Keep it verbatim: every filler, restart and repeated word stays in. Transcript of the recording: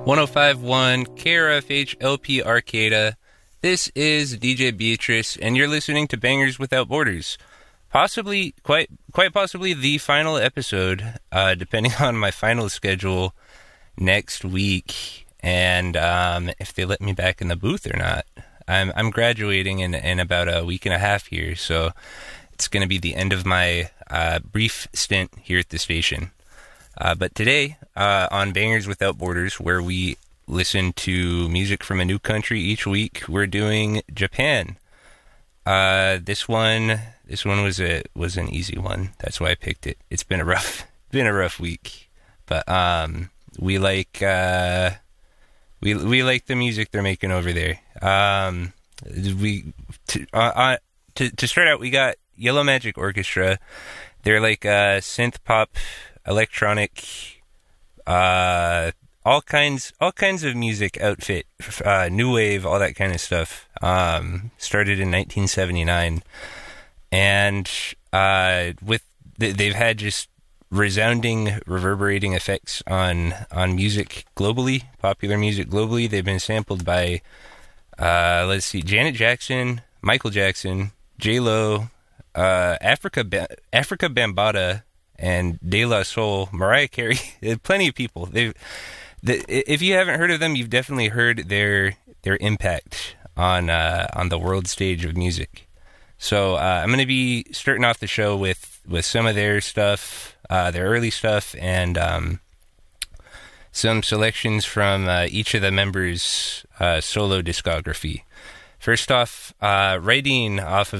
one oh five point one K R F H L P Arcata. This is D J Beatrice, and you're listening to Bangers Without Borders. Possibly, quite quite possibly the final episode, uh, depending on my final schedule next week, and um, if they let me back in the booth or not. I'm I'm graduating in, in about a week and a half here, so it's going to be the end of my uh, brief stint here at the station. Uh, but today, uh, on Bangers Without Borders, where we listen to music from a new country each week, we're doing Japan. Uh, this one, this one was a was an easy one. That's why I picked it. It's been a rough, been a rough week, but um, we like uh, we we like the music they're making over there. Um, we to, uh, uh, to to start out, we got Yellow Magic Orchestra. They're like a synth pop, electronic, uh, all kinds, all kinds of music outfit, uh, new wave, all that kind of stuff. Um, started in nineteen seventy-nine, and uh, with they've had just resounding, reverberating effects on on music globally, popular music globally. They've been sampled by, uh, let's see, Janet Jackson, Michael Jackson, J-Lo, uh, Africa, ba- Africa Bambaataa, and De La Soul, Mariah Carey. Plenty of people. They've, the, if you haven't heard of them, you've definitely heard their their impact on uh, on the world stage of music. So uh, I'm going to be starting off the show with, with some of their stuff, uh, their early stuff, and um, some selections from uh, each of the members' uh, solo discography. First off, uh, writing off of